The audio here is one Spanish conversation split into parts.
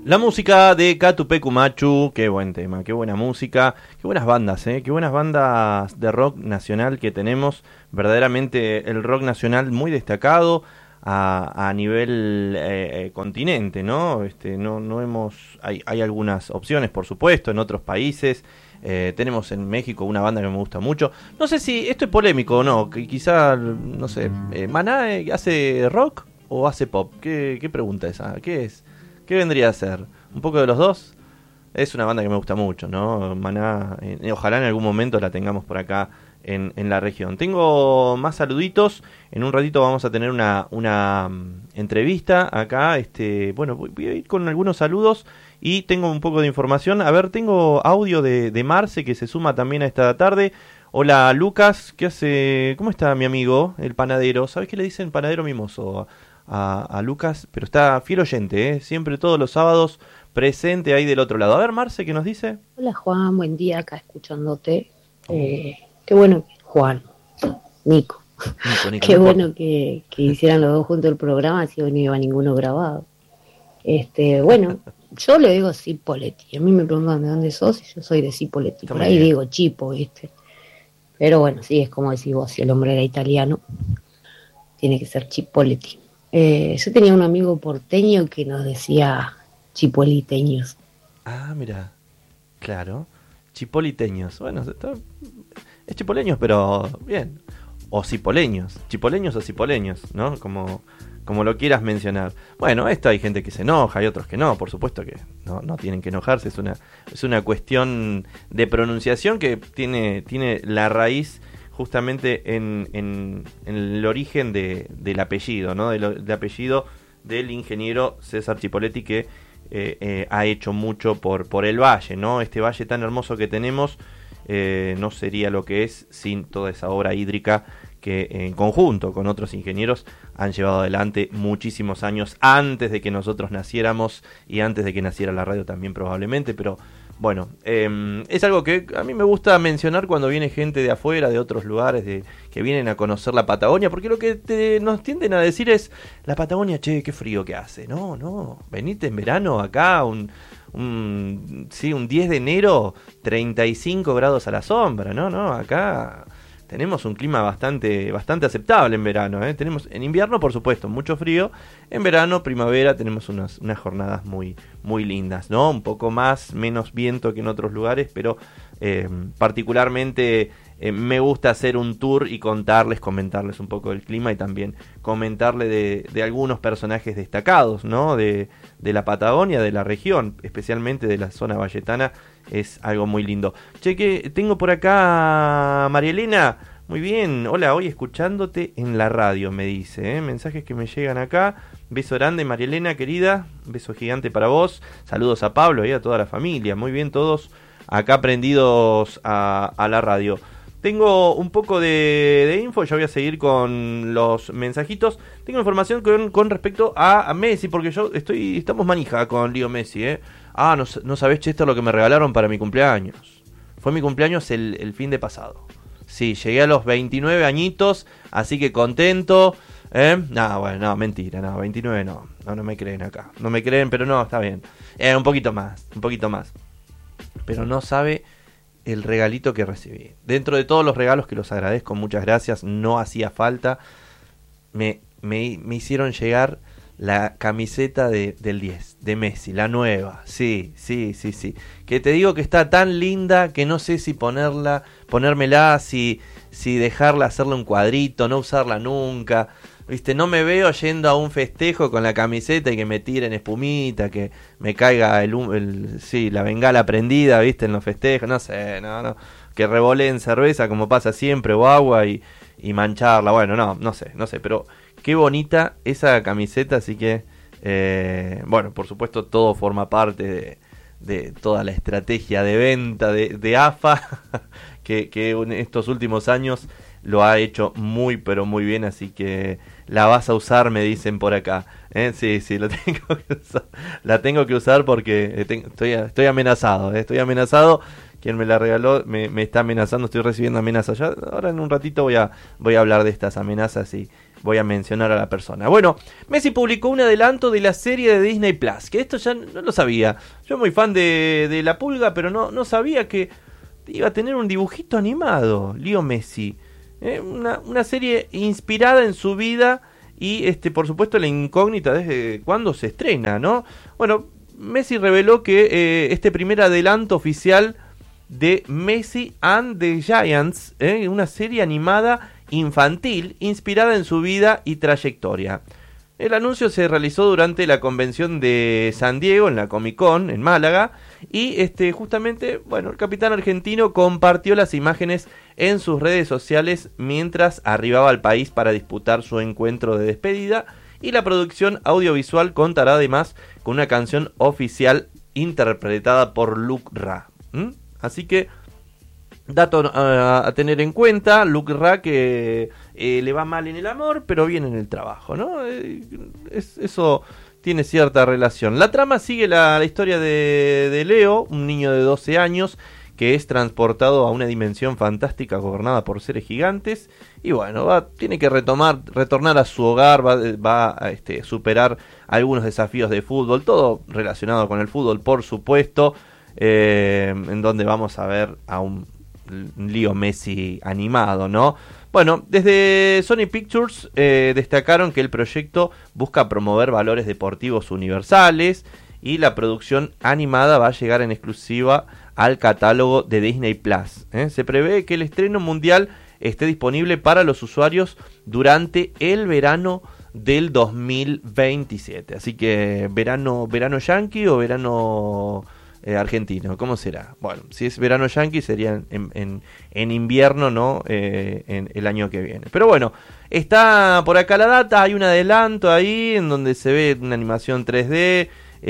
La música de Catupecu Machu, qué buen tema, qué buena música, qué buenas bandas, qué buenas bandas de rock nacional que tenemos, verdaderamente el rock nacional muy destacado a nivel continente, ¿no? No hemos, hay algunas opciones, por supuesto, en otros países. Tenemos en México una banda que me gusta mucho. No sé si esto es polémico o no, que quizá, no sé, Maná hace rock o hace pop. ¿Qué pregunta esa? ¿Qué es? ¿Qué vendría a ser? ¿Un poco de los dos? Es una banda que me gusta mucho, ¿no? Maná, ojalá en algún momento la tengamos por acá en la región. Tengo más saluditos. En un ratito vamos a tener una entrevista acá. Bueno, voy a ir con algunos saludos y tengo un poco de información. A ver, tengo audio de Marce que se suma también a esta tarde. Hola Lucas, ¿qué hace? ¿Cómo está mi amigo, el panadero? ¿Sabes qué le dicen panadero mimoso a Lucas? Pero está fiel oyente, siempre todos los sábados presente ahí del otro lado. A ver, Marce, ¿qué nos dice? Hola Juan, buen día, acá escuchándote. Qué bueno, Juan, Nico. Qué bueno que hicieran los dos juntos el programa, así no iba ninguno grabado. Bueno, yo le digo Cipolletti. A mí me preguntan de dónde sos y yo soy de Cipolletti. Por ahí digo Chipo, ¿viste? Pero bueno, sí, es como decís vos, si el hombre era italiano, tiene que ser Cipolletti. Yo tenía un amigo porteño que nos decía chipoliteños. Ah, mira, claro, chipoliteños. Bueno, es chipoleños, pero bien. O cipoleños, chipoleños o cipoleños, ¿no? Como lo quieras mencionar. Bueno, esto hay gente que se enoja, hay otros que no, por supuesto que no tienen que enojarse, es una cuestión de pronunciación que tiene la raíz justamente en el origen del apellido, ¿no? Del apellido del ingeniero César Cipolletti, que ha hecho mucho por el valle, ¿no? Este valle tan hermoso que tenemos no sería lo que es sin toda esa obra hídrica que en conjunto con otros ingenieros han llevado adelante muchísimos años antes de que nosotros naciéramos y antes de que naciera la radio también probablemente, pero bueno, es algo que a mí me gusta mencionar cuando viene gente de afuera, de otros lugares, que vienen a conocer la Patagonia, porque lo que nos tienden a decir es, la Patagonia, che, qué frío que hace. No, venite en verano acá, un 10 de enero, 35 grados a la sombra, no, acá tenemos un clima bastante aceptable en verano, tenemos en invierno, por supuesto, mucho frío, en verano, primavera, tenemos unas jornadas muy lindas, ¿no? Un poco menos viento que en otros lugares, pero particularmente me gusta hacer un tour y comentarles un poco del clima y también comentarle de algunos personajes destacados, ¿no? De la Patagonia, de la región, especialmente de la zona valletana, es algo muy lindo. Che, que tengo por acá a María Elena. Muy bien, hola, hoy escuchándote en la radio, me dice, mensajes que me llegan acá. Beso grande, María Elena, querida, beso gigante para vos. Saludos a Pablo y a toda la familia. Muy bien, todos acá prendidos a la radio. Tengo un poco de info, ya voy a seguir con los mensajitos. Tengo información con respecto a Messi, porque estamos manija con Leo Messi, no sabés, Chester, lo que me regalaron para mi cumpleaños. Fue mi cumpleaños el fin de pasado. Sí, llegué a los 29 añitos, así que contento. No, mentira, 29 no me creen acá. No me creen, pero no, está bien. Un poquito más. Pero no sabe el regalito que recibí. Dentro de todos los regalos que los agradezco, muchas gracias, no hacía falta, me hicieron llegar la camiseta del 10, de Messi, la nueva, sí, que te digo que está tan linda que no sé si ponérmela, si dejarla, hacerle un cuadrito, no usarla nunca, viste, no me veo yendo a un festejo con la camiseta y que me tiren espumita, que me caiga la bengala prendida, viste, en los festejos, no sé, no, que revoleen cerveza como pasa siempre, o agua y mancharla, bueno, no sé, pero qué bonita esa camiseta, así que, bueno, por supuesto todo forma parte de toda la estrategia de venta de AFA, que en estos últimos años lo ha hecho muy, pero muy bien, así que la vas a usar, me dicen por acá. Sí, la tengo que usar porque estoy amenazado, quien me la regaló me está amenazando, estoy recibiendo amenazas. Ya, ahora en un ratito voy a hablar de estas amenazas y voy a mencionar a la persona. Bueno, Messi publicó un adelanto de la serie de Disney Plus, que esto ya no lo sabía. Yo muy fan de La Pulga, pero no sabía que iba a tener un dibujito animado, Leo Messi. Una serie inspirada en su vida y por supuesto la incógnita desde cuándo se estrena, ¿no? Bueno, Messi reveló que este primer adelanto oficial de Messi and the Giants, una serie animada infantil inspirada en su vida y trayectoria. El anuncio se realizó durante la convención de San Diego, en la Comic Con, en Málaga, y justamente, bueno, el capitán argentino compartió las imágenes en sus redes sociales mientras arribaba al país para disputar su encuentro de despedida, y la producción audiovisual contará además con una canción oficial interpretada por Luke Ra. Así que, dato a tener en cuenta, Luke Ra que le va mal en el amor, pero bien en el trabajo, ¿no? Eso tiene cierta relación. La trama sigue la historia de Leo, un niño de 12 años que es transportado a una dimensión fantástica gobernada por seres gigantes y bueno, tiene que retornar a su hogar, va a superar algunos desafíos de fútbol, todo relacionado con el fútbol, por supuesto, en donde vamos a ver a un Leo Messi animado, ¿no? Bueno, desde Sony Pictures destacaron que el proyecto busca promover valores deportivos universales y la producción animada va a llegar en exclusiva al catálogo de Disney Plus. Se prevé que el estreno mundial esté disponible para los usuarios durante el verano del 2027. Así que verano yankee o verano argentino, ¿cómo será? Bueno, si es verano yankee sería en invierno, ¿no? En el año que viene. Pero bueno, está por acá la data, hay un adelanto ahí en donde se ve una animación 3D,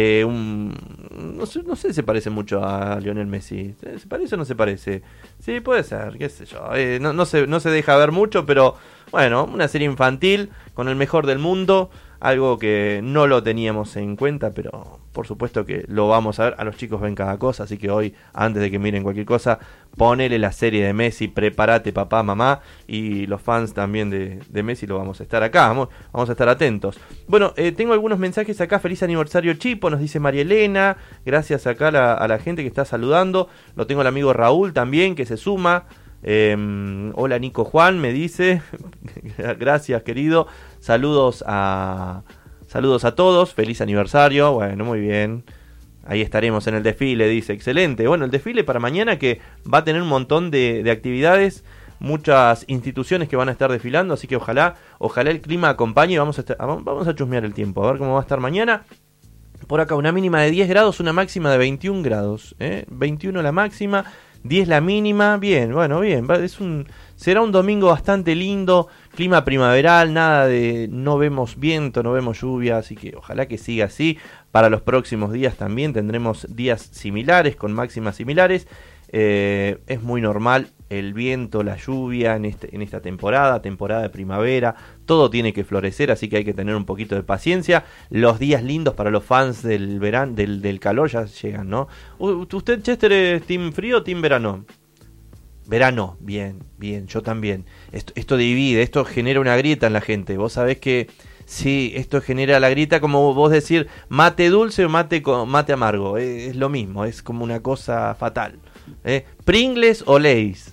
no sé si se parece mucho a Lionel Messi. ¿Se parece o no se parece? Sí, puede ser, qué sé yo. No se deja ver mucho, pero bueno, una serie infantil con el mejor del mundo. Algo que no lo teníamos en cuenta, pero por supuesto que lo vamos a ver. A los chicos ven cada cosa, así que hoy, antes de que miren cualquier cosa, ponele la serie de Messi, prepárate papá, mamá, y los fans también de Messi lo vamos a estar acá, vamos a estar atentos. Bueno, tengo algunos mensajes acá. Feliz aniversario Chipo, nos dice María Elena. Gracias acá a la gente que está saludando. Lo tengo el amigo Raúl también, que se suma. Hola Nico Juan, me dice. Gracias querido. Saludos a todos, feliz aniversario. Bueno, muy bien. Ahí estaremos en el desfile, dice, excelente. Bueno, el desfile para mañana que va a tener un montón de actividades, muchas instituciones que van a estar desfilando, así que ojalá el clima acompañe. Vamos a chusmear el tiempo, a ver cómo va a estar mañana. Por acá una mínima de 10 grados, una máxima de 21 grados, 21 la máxima, 10 la mínima. Bien, bueno, bien, será un domingo bastante lindo, clima primaveral, no vemos viento, no vemos lluvia, así que ojalá que siga así. Para los próximos días también tendremos días similares, con máximas similares. Es muy normal el viento, la lluvia en esta temporada de primavera. Todo tiene que florecer, así que hay que tener un poquito de paciencia. Los días lindos para los fans del verano, del calor ya llegan, ¿no? ¿Usted, Chester, es team frío o team verano? Verano, bien, yo también. Esto divide, esto genera una grieta en la gente. Vos sabés que sí, esto genera la grieta, como vos decir mate dulce o mate amargo. Es lo mismo, es como una cosa fatal. Pringles o Lay's.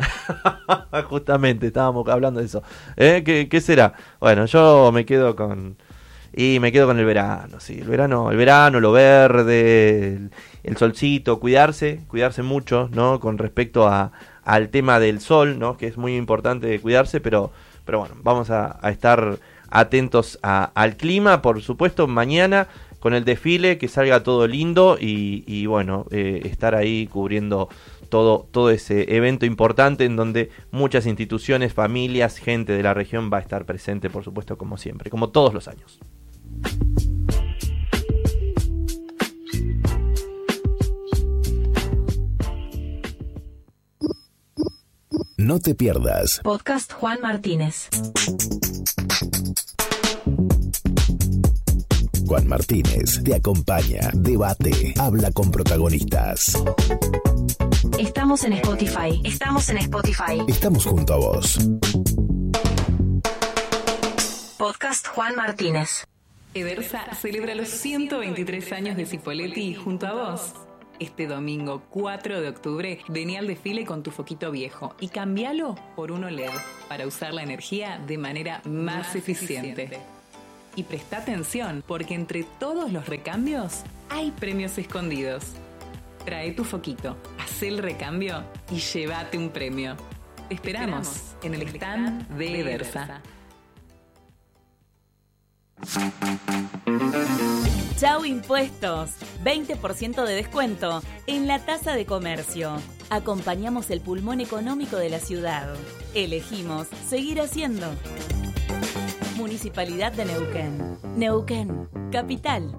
Justamente estábamos hablando de eso. ¿Qué será? Bueno, yo me quedo con el verano, sí, el verano, lo verde, el solcito, cuidarse mucho, ¿no? Con respecto al tema del sol, ¿no? Que es muy importante cuidarse, pero bueno, vamos a estar atentos al clima, por supuesto, mañana con el desfile, que salga todo lindo y bueno, estar ahí cubriendo todo ese evento importante en donde muchas instituciones, familias, gente de la región va a estar presente, por supuesto, como siempre, como todos los años. No te pierdas Podcast Juan Martínez. Juan Martínez te acompaña, debate, habla con protagonistas. Estamos en Spotify. Estamos en Spotify. Estamos junto a vos. Podcast Juan Martínez. Edersa celebra los 123 años de Cipolletti junto a vos. Este domingo 4 de octubre, vení al desfile con tu foquito viejo y cambialo por uno LED para usar la energía de manera más eficiente. Y presta atención, porque entre todos los recambios hay premios escondidos. Trae tu foquito, haz el recambio y llévate un premio. Te esperamos en el stand de Edersa. Chau impuestos, 20% de descuento en la tasa de comercio. Acompañamos el pulmón económico de la ciudad. Elegimos seguir haciendo. Municipalidad de Neuquén. Neuquén, capital.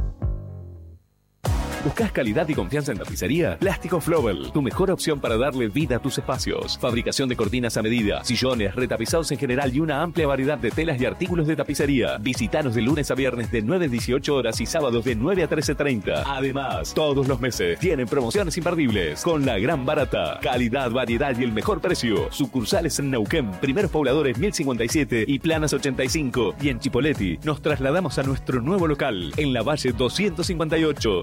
¿Buscas calidad y confianza en tapicería? Plástico Flobel, tu mejor opción para darle vida a tus espacios. Fabricación de cortinas a medida, sillones, retapizados en general y una amplia variedad de telas y artículos de tapicería. Visítanos de lunes a viernes de 9 a 18 horas y sábados de 9 a 13:30. Además, todos los meses tienen promociones imperdibles con la gran barata. Calidad, variedad y el mejor precio. Sucursales en Neuquén, Primeros Pobladores 1057 y Planas 85. Y en Cipolletti nos trasladamos a nuestro nuevo local en la Valle 258.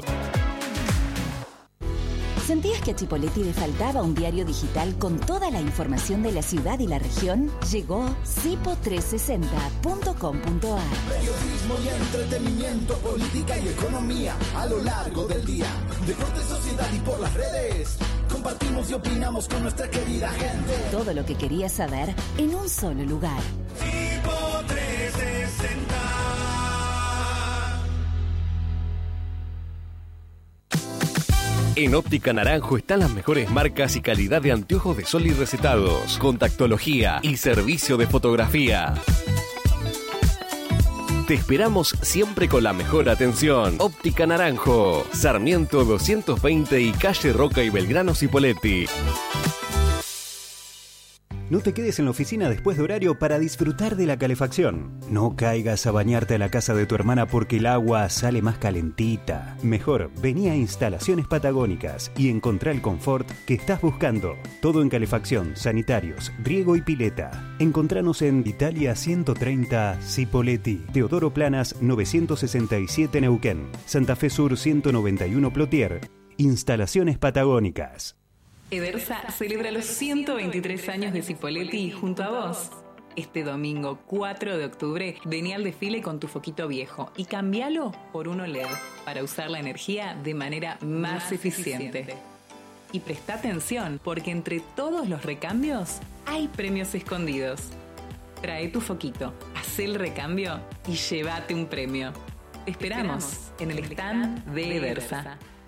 ¿Sentías que a Cipolletti le faltaba un diario digital con toda la información de la ciudad y la región? Llegó cipo360.com.ar. Periodismo y entretenimiento, política y economía a lo largo del día. Deporte, sociedad y por las redes. Compartimos y opinamos con nuestra querida gente. Todo lo que querías saber en un solo lugar. Cipo360. En Óptica Naranjo están las mejores marcas y calidad de anteojos de sol y recetados, contactología y servicio de fotografía. Te esperamos siempre con la mejor atención. Óptica Naranjo, Sarmiento 220 y calle Roca y Belgrano Cipolletti. No te quedes en la oficina después de horario para disfrutar de la calefacción. No caigas a bañarte a la casa de tu hermana porque el agua sale más calentita. Mejor, vení a Instalaciones Patagónicas y encontrá el confort que estás buscando. Todo en calefacción, sanitarios, riego y pileta. Encontranos en Italia 130 Cipolletti, Teodoro Planas 967 Neuquén, Santa Fe Sur 191 Plotier. Instalaciones Patagónicas. Edersa celebra los 123 años de Cipolletti junto a vos. Este domingo 4 de octubre, vení al desfile con tu foquito viejo y cambialo por uno LED para usar la energía de manera más eficiente. Y presta atención, porque entre todos los recambios hay premios escondidos. Trae tu foquito, haz el recambio y llévate un premio. Te esperamos en el stand de Edersa.